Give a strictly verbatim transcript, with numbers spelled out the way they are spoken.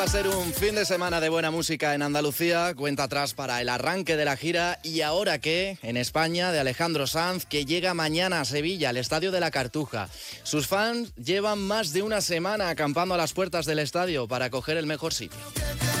Va a ser un fin de semana de buena música en Andalucía, cuenta atrás para el arranque de la gira. ¿Y ahora qué? En España, de Alejandro Sanz, que llega mañana a Sevilla, al Estadio de la Cartuja. Sus fans llevan más de una semana acampando a las puertas del estadio para coger el mejor sitio.